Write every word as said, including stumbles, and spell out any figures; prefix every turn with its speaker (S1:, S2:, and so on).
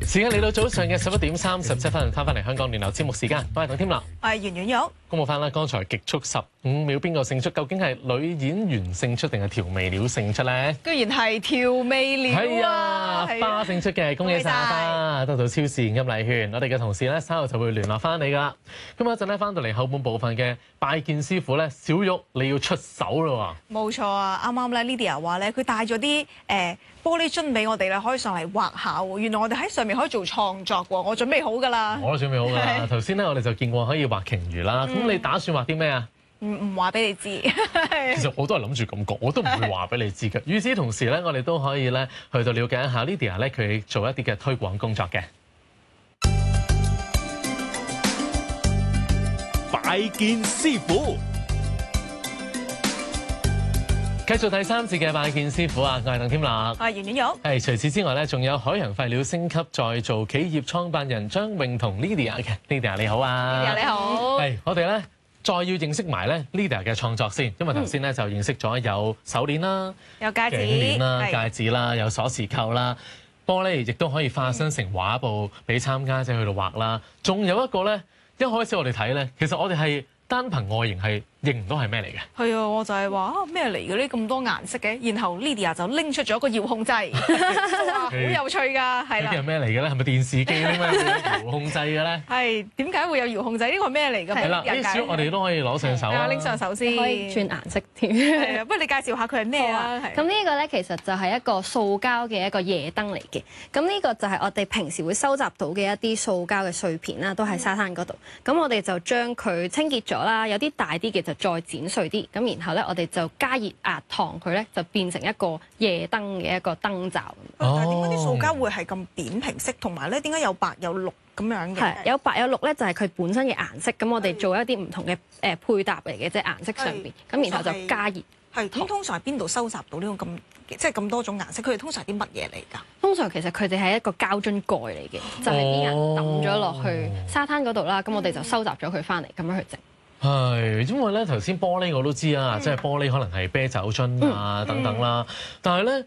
S1: 時間嚟到早上嘅十一點三十七分，翻返嚟香港聯絡節目時間，我係鄧添樂，
S2: 我係圓圓玉。
S1: 公佈翻啦，剛才極速十五秒邊個勝出？究竟係女演員勝出定係調味料勝出咧？
S2: 居然係調味料
S1: 係
S2: 啊！
S1: 啊，花勝出嘅，恭喜晒花，得到超市現金禮券。我哋嘅同事咧稍後就會聯絡翻你噶啦。咁一陣咧翻到嚟後半部分嘅拜見師傅咧，小玉你要出手咯喎！
S2: 冇錯啊，啱啱咧 Lydia 話咧，佢帶咗啲誒玻璃樽俾我哋咧，可以上嚟畫下喎。原來我哋喺上面可以做創作喎，我準備好㗎啦。
S1: 我都準備好㗎啦。頭先咧我哋就見過可以畫鯨魚啦。咁、嗯、你打算畫啲咩啊？
S2: 唔唔話俾你知。
S1: 其實我都係諗住咁講，我都唔會話俾你知嘅。與此同時咧，我哋都可以咧去到了解一下 Lydia 咧佢做一啲嘅推廣工作嘅。
S3: 拜見師傅。
S1: 繼續第三節嘅拜見師傅啊，我係鄧添樂，
S2: 我係圓圓玉。
S1: 係除此之外咧，仲有海洋廢料升級再造企業創辦人張穎彤 Lydia 嘅 Lydia 你好啊
S2: Lydia 你好。
S1: 係我哋咧再要認識埋咧 Lydia 嘅創作先，因為頭先咧就認識咗有手鏈啦、
S2: 有戒指、
S1: 頸鏈啦、
S2: 係
S1: 戒指啦、有鎖匙扣啦，玻璃亦都可以化身成畫布俾參加者去度畫啦。仲有一個咧，一開始我哋睇咧，其實我哋係單憑外形係認唔到係咩嚟嘅。
S2: 係啊，我就係話啊咩嚟嘅呢？咁多顏色嘅，然後 Lydia 就拎出咗個遙控掣，哇，好有趣㗎，係啦。
S1: 呢啲係咩嚟嘅咧？係咪電視機咧？咩遙控掣嘅咧？
S2: 係點解會有遙控掣？呢個係咩嚟㗎？
S1: 係啦，呢啲我哋都可以攞上手啊！
S2: 拎上手先，
S4: 可以轉顏色添。
S2: 係啊，不如你介紹下佢係咩啊？
S4: 咁呢個咧其實就係一個塑膠嘅一個夜燈嚟嘅。咁呢個就係我哋平時會收集到嘅一啲塑膠嘅碎片啦，都喺沙灘嗰度。咁我哋就將佢清潔咗啦，有啲大啲嘅就再剪碎啲。咁然後咧，我哋就加熱壓燙佢咧，就變成一個夜燈嘅一個燈罩。
S2: 但係點解啲塑膠會係咁扁平色，同埋咧點解有白有綠咁樣嘅？
S4: 係有白有綠咧，就係佢本身嘅顏色。咁我哋做一啲唔同嘅誒配搭嚟嘅，即係顏色上邊。咁然後就加熱。
S2: 係咁，通常係邊度收集到呢個咁即係咁多種顏色？佢哋通常係啲乜嘢嚟㗎？
S4: 通常其實佢哋係一個膠樽蓋嚟嘅，就係啲人抌咗落去沙灘嗰度啦。咁我哋就收集咗佢翻嚟，咁樣去整。
S1: 係，因為咧頭先玻璃我都知啊，嗯、即係玻璃可能係啤酒樽啊、嗯、等等啦。但係咧